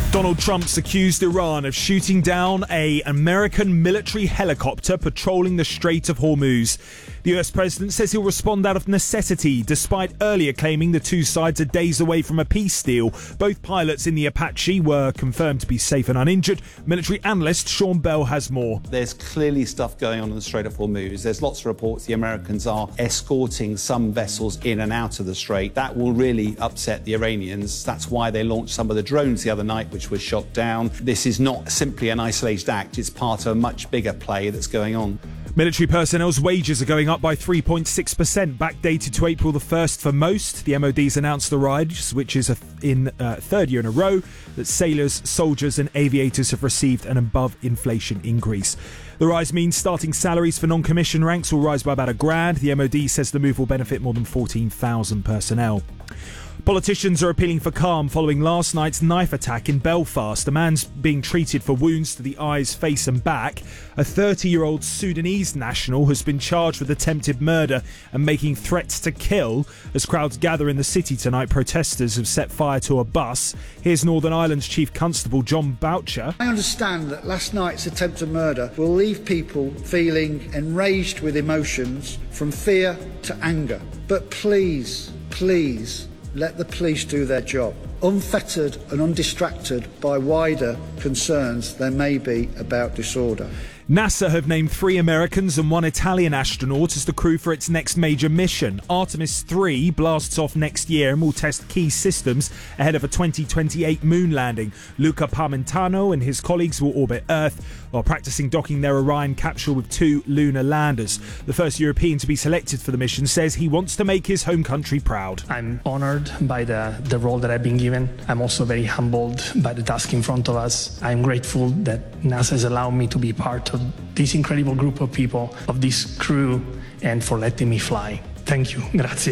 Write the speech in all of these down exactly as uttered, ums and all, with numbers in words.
Donald Trump's accused Iran of shooting down an American military helicopter patrolling the Strait of Hormuz. The U S president says he'll respond out of necessity, despite earlier claiming the two sides are days away from a peace deal. Both pilots in the Apache were confirmed to be safe and uninjured. Military analyst Sean Bell has more. There's clearly stuff going on in the Strait of Hormuz. There's lots of reports the Americans are escorting some vessels in and out of the Strait. That will really upset the Iranians. That's why they launched some of the drones the other night, which were shot down. This is not simply an isolated act. It's part of a much bigger play that's going on. Military personnel's wages are going up by three point six percent, backdated to April the first for most. The M O D's announced the rise, which is a th- in uh, third year in a row, that sailors, soldiers and aviators have received an above-inflation increase. The rise means starting salaries for non-commissioned ranks will rise by about a grand. The M O D says the move will benefit more than fourteen thousand personnel. Politicians are appealing for calm following last night's knife attack in Belfast. A man's being treated for wounds to the eyes, face and back. A thirty-year-old Sudanese national has been charged with attempted murder and making threats to kill. As crowds gather in the city tonight, protesters have set fire to a bus. Here's Northern Ireland's Chief Constable John Boucher. I understand that last night's attempted murder will leave people feeling enraged with emotions from fear to anger. But please, please, let the police do their job, unfettered and undistracted by wider concerns there may be about disorder. NASA have named three Americans and one Italian astronaut as the crew for its next major mission. Artemis three blasts off next year and will test key systems ahead of a twenty twenty-eight moon landing. Luca Parmentano and his colleagues will orbit Earth while practicing docking their Orion capsule with two lunar landers. The first European to be selected for the mission says he wants to make his home country proud. I'm honored by the, the role that I've been given. I'm also very humbled by the task in front of us. I'm grateful that NASA has allowed me to be part of this incredible group of people, of this crew, and for letting me fly. Thank you. Grazie.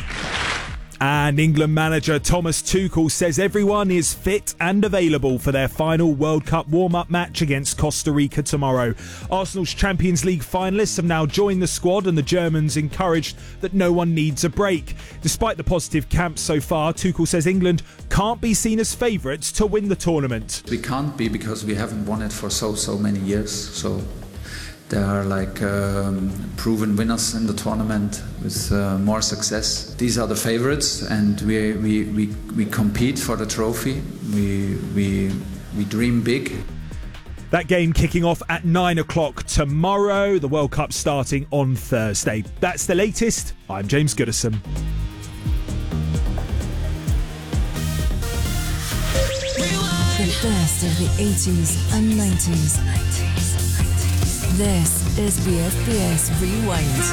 And England manager Thomas Tuchel says everyone is fit and available for their final World Cup warm-up match against Costa Rica tomorrow. Arsenal's Champions League finalists have now joined the squad, and the Germans encouraged that no one needs a break. Despite the positive camp so far, Tuchel says England can't be seen as favourites to win the tournament. We can't be, because we haven't won it for so, so many years. So there are like um, proven winners in the tournament with uh, more success. These are the favorites, and we we, we, we compete for the trophy. We, we, we dream big. That game kicking off at nine o'clock tomorrow, the World Cup starting on Thursday. That's the latest. I'm James Goodison. The best of the eighties and nineties. This is B F B S Rewind.